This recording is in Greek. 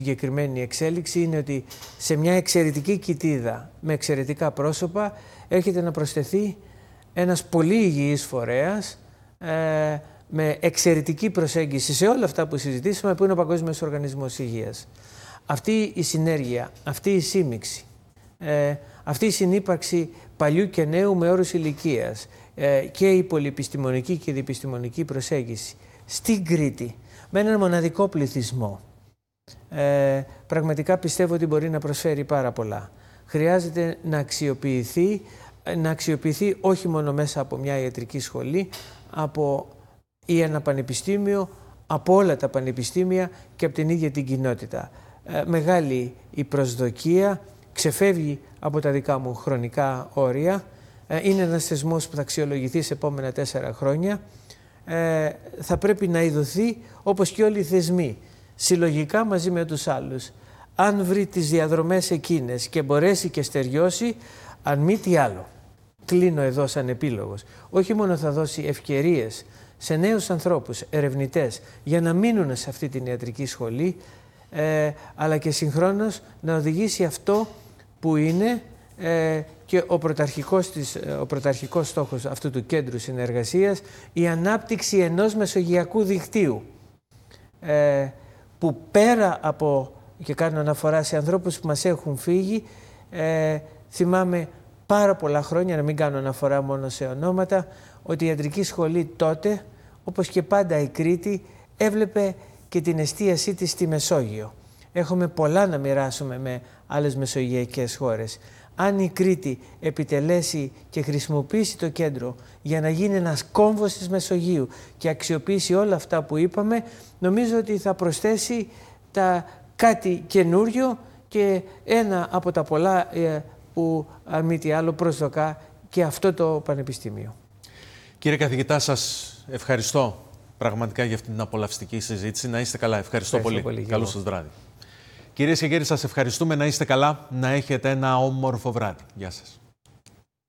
συγκεκριμένη εξέλιξη είναι ότι σε μια εξαιρετική κοιτίδα με εξαιρετικά πρόσωπα έρχεται να προσθεθεί ένας πολύ υγιής φορέας με εξαιρετική προσέγγιση σε όλα αυτά που συζητήσαμε, που είναι ο Παγκόσμιος Οργανισμός Υγείας. Αυτή η συνέργεια, αυτή η σύμμιξη, αυτή η συνύπαρξη παλιού και νέου με όρους ηλικίας και η πολυεπιστημονική και η διεπιστημονική προσέγγιση στην Κρήτη με έναν μοναδικό πληθυσμό, πραγματικά πιστεύω ότι μπορεί να προσφέρει πάρα πολλά. Χρειάζεται να αξιοποιηθεί όχι μόνο μέσα από μια ιατρική σχολή, ή ένα πανεπιστήμιο, από όλα τα πανεπιστήμια και από την ίδια την κοινότητα. Μεγάλη η προσδοκία, ξεφεύγει από τα δικά μου χρονικά όρια, είναι ένας θεσμός που θα αξιολογηθεί σε επόμενα 4 χρόνια, θα πρέπει να ειδωθεί όπως και όλοι οι θεσμοί, συλλογικά μαζί με τους άλλους. Αν βρει τις διαδρομές εκείνες και μπορέσει και στεριώσει, αν μη τι άλλο, κλείνω εδώ σαν επίλογος, όχι μόνο θα δώσει ευκαιρίες σε νέους ανθρώπους, ερευνητές, για να μείνουν σε αυτή την ιατρική σχολή, αλλά και συγχρόνως να οδηγήσει αυτό που είναι και ο πρωταρχικός στόχος αυτού του κέντρου συνεργασίας, η ανάπτυξη ενός μεσογειακού δικτύου, που πέρα από, και κάνω αναφορά σε ανθρώπους που μας έχουν φύγει, θυμάμαι πάρα πολλά χρόνια, να μην κάνω αναφορά μόνο σε ονόματα, ότι η ιατρική σχολή τότε, όπως και πάντα η Κρήτη, έβλεπε και την εστίασή της στη Μεσόγειο. Έχουμε πολλά να μοιράσουμε με άλλες μεσογειακές χώρες. Αν η Κρήτη επιτελέσει και χρησιμοποιήσει το κέντρο για να γίνει ένας κόμβος της Μεσογείου και αξιοποιήσει όλα αυτά που είπαμε, νομίζω ότι θα προσθέσει κάτι καινούριο και ένα από τα πολλά που αν μη τι άλλο προσδοκά και αυτό το πανεπιστήμιο. Κύριε καθηγητά, σας ευχαριστώ πραγματικά για αυτή την απολαυστική συζήτηση. Να είστε καλά. Ευχαριστώ πολύ. Καλό σας βράδυ. Κυρίες και κύριοι, σας ευχαριστούμε. Να είστε καλά. Να έχετε ένα όμορφο βράδυ. Γεια σας.